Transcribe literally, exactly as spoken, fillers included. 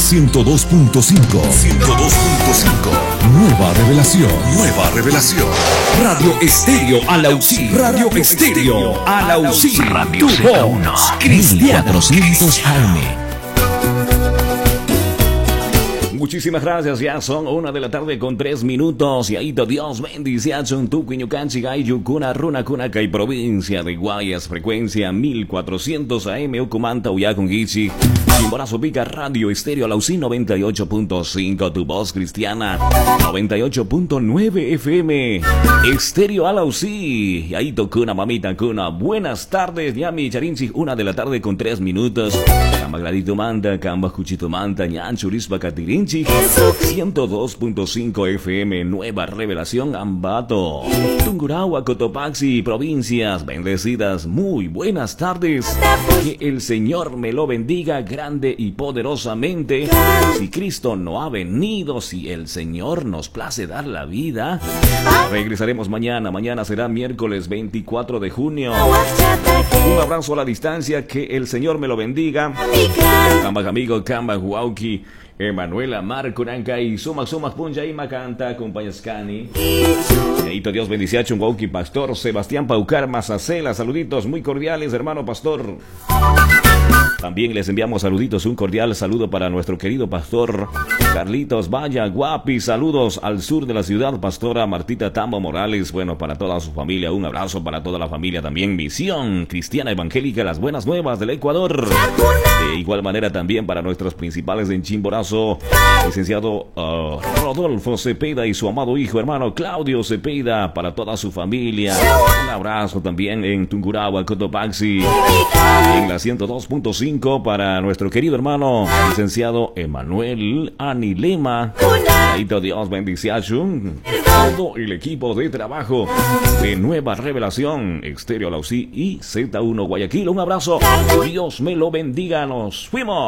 ciento dos punto cinco. ciento dos punto cinco. Nueva revelación. Nueva revelación. Radio Estéreo Alausí. Radio Estéreo Alausí. Radio Z uno. Cristiano cuatrocientos A M. Muchísimas gracias, ya son una de la tarde con tres minutos. Y ahí Dios bendice a Chontucuiño Canchigay, Yucuna, Runa, Cunaca y provincia de Guayas, frecuencia mil cuatrocientos A M, Ucumanta, Uyaconguichi, Chimborazo Pica, Radio Estéreo Alausí noventa y ocho punto cinco, tu voz cristiana, noventa y ocho punto nueve F M, Estéreo Alausí. Y ahí Tocuna, mamita Cuna, buenas tardes, ya mi charinchi, una de la tarde con tres minutos. Camba Gladito Manta, Camba Cuchito Manta, Ñanchurispa Catirinchi. ciento dos punto cinco F M, Nueva Revelación, Ambato, Tungurahua, Cotopaxi, provincias bendecidas, muy buenas tardes. Que el Señor me lo bendiga grande y poderosamente. Si Cristo no ha venido, si el Señor nos place dar la vida, regresaremos mañana. Mañana será miércoles veinticuatro de junio. Un abrazo a la distancia, que el Señor me lo bendiga. Camba amigo, Camba Huauki, Emanuela, Marco, Nanca y Sumac, Sumac, Punja y Macanta, acompañascani. Eito Dios bendice a Chungauki, Pastor Sebastián Paucar, Mazacela, saluditos muy cordiales, hermano pastor. También les enviamos saluditos, un cordial saludo para nuestro querido pastor Carlitos Vaya Guapi, saludos al sur de la ciudad, pastora Martita Tambo Morales, bueno, para toda su familia, un abrazo para toda la familia también, Misión Cristiana Evangélica Las Buenas Nuevas del Ecuador. De igual manera también para nuestros principales en Chimborazo, licenciado uh, Rodolfo Cepeda y su amado hijo, hermano Claudio Cepeda, para toda su familia. Un abrazo también en Tungurahua, Cotopaxi, en la ciento dos punto cinco para nuestro querido hermano licenciado Emanuel Anilema. Ahí Dios bendice a todo el equipo de trabajo de Nueva Revelación, Estéreo Alausí y Z uno Guayaquil. Un abrazo, Dios me lo bendiga, nos fuimos.